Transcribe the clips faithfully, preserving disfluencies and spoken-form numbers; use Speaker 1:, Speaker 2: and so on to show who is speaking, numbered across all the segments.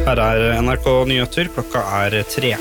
Speaker 1: Her er N R K Nyheter, klokka er tre.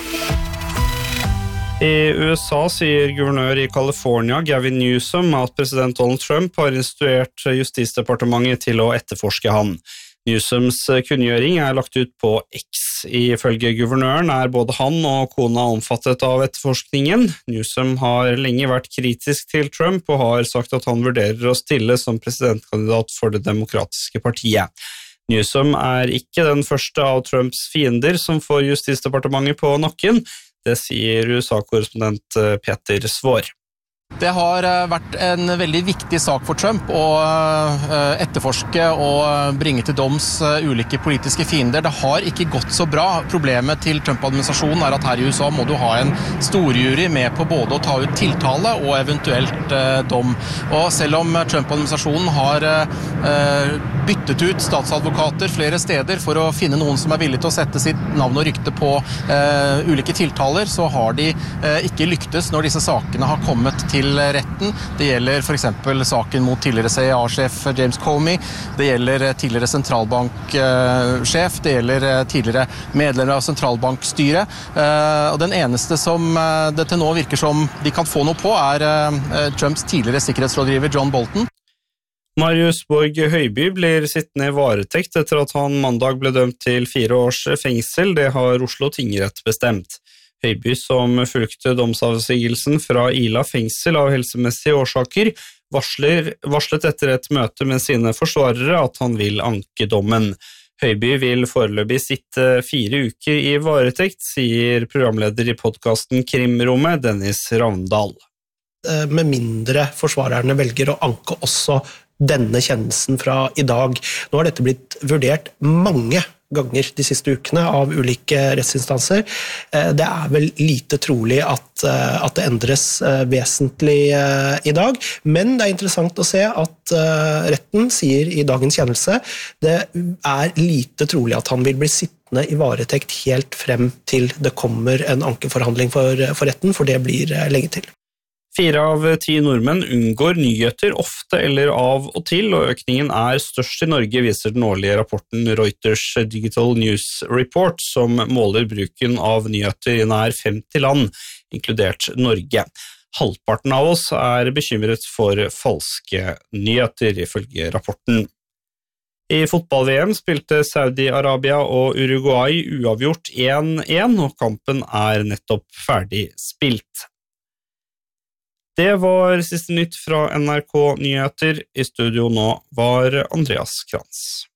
Speaker 1: I U S A sier guvernør i California, Gavin Newsom, at president Donald Trump har instruert Justisdepartementet til å etterforske han. Newsoms kunngjøring er lagt ut på X. Ifølge guvernøren er både han og kona omfattet av etterforskningen. Newsom har lenge vært kritisk til Trump og har sagt at han vurderer å stille som presidentkandidat for det demokratiske partiet. Newsom er ikke den første av Trumps fiender som får Justisdepartementet på nakken. Det sier U S A-korrespondent Peter Svår.
Speaker 2: Det har vært en veldig viktig sak for Trump å etterforske og bringe til doms ulike politiske fiender. Det har ikke gått så bra. Problemet til Trump-administrasjonen er at her i U S A må du ha en storjury med på både å ta ut tiltale og eventuelt dom. Og selv om Trump-administrasjonen har byttet ut statsadvokater flere steder for å finne noen som er villig til å sette sitt navn og rykte på ulike tiltaler, så har de ikke lyktes når disse sakene har kommet til til retten. Det gjelder for eksempel saken mot tidligere C I A-sjef James Comey, det gjelder tidligere sentralbanksjef, det gjelder tidligere medlemmer av sentralbankstyret. Og den eneste som det til nå virker som de kan få noe på er Trumps tidligere sikkerhetsrådgiver John Bolton.
Speaker 1: Marius Borg Høiby blir sittende i varetekt etter at han mandag ble dømt til fire års fengsel. Det har Oslo tingrett bestemt. Høiby, som fulgte domsavsigelsen fra Ila fengsel av helsemessige årsaker, varsler, varslet etter et møte med sine forsvarere at han vil anke dommen. Høiby vil foreløpig sitte fire uker i varetekt, sier programleder i podcasten Krimrommet, Dennis Ravndal.
Speaker 3: Med mindre forsvarerne velger å anke også denne kjennelsen fra i dag. Nå har dette blitt vurdert mange ganger de siste ukene av ulike rettsinstanser. Det er vel lite trolig at, at det endres vesentlig i dag, men det er interessant å se at retten sier i dagens kjennelse det er lite trolig at han vil bli sittende i varetekt helt frem til det kommer en ankeforhandling for, for retten, for det blir lenge til.
Speaker 1: Fire av ti nordmenn unngår nyheter ofte eller av og til, og økningen er størst i Norge, viser den årlige rapporten Reuters Digital News Report, som måler bruken av nyheter i nær femti land, inkludert Norge. Halvparten av oss er bekymret for falske nyheter, ifølge rapporten. I fotball-V M spilte Saudi-Arabia og Uruguay uavgjort én én, og kampen er nettopp ferdig spilt. Det var siste nytt fra N R K Nyheter. I studio nå var Andreas Krantz.